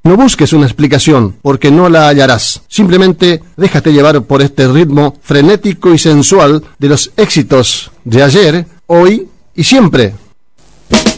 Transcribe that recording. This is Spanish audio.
No busques una explicación, porque no la hallarás. Simplemente déjate llevar por este ritmo frenético y sensual de los éxitos de ayer, hoy y siempre.